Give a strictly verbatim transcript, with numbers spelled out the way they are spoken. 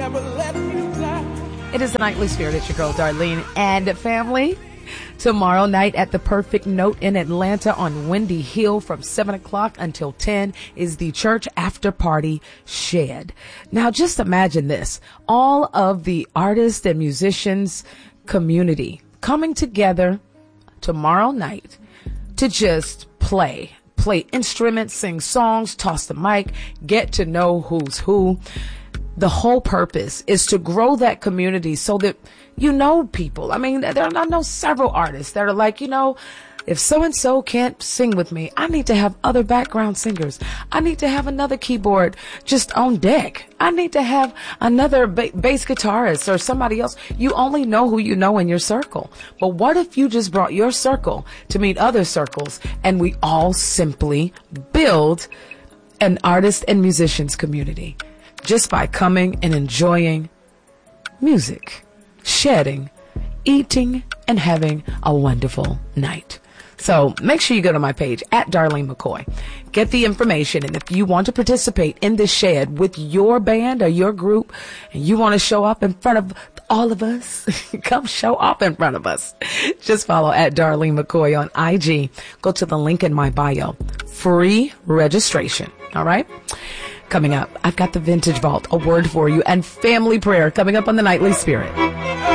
never let you down. It is the Nightly Spirit. It's your girl, Darlene, and family. Tomorrow night at the Perfect Note in Atlanta on Windy Hill from seven o'clock until ten is the church after party shed. Now, just imagine this. All of the artists and musicians community coming together tomorrow night to just play. Play instruments, sing songs, toss the mic, get to know who's who. The whole purpose is to grow that community so that you know people. I mean, there are, I know several artists that are like, you know, if so-and-so can't sing with me, I need to have other background singers. I need to have another keyboard just on deck. I need to have another ba- bass guitarist or somebody else. You only know who you know in your circle. But what if you just brought your circle to meet other circles and we all simply build an artist and musicians community just by coming and enjoying music, shedding, eating, and having a wonderful night. So make sure you go to my page at Darlene McCoy. Get the information. And if you want to participate in this shed with your band or your group and you want to show up in front of all of us, come show up in front of us. Just follow at Darlene McCoy on I G. Go to the link in my bio. Free registration. All right. Coming up, I've got the Vintage Vault, a word for you, and family prayer coming up on the Nightly Spirit.